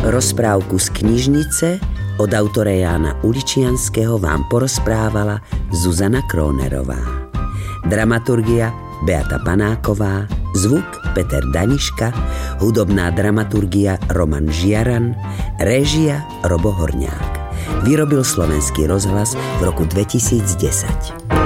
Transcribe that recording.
Rozprávku z knižnice od autora Jána Uličianského vám porozprávala Zuzana Krónerová. Dramaturgia Beata Panáková, zvuk Peter Daniška, hudobná dramaturgia Roman Žiaran, réžia Robo Horňák. Vyrobil Slovenský rozhlas v roku 2010.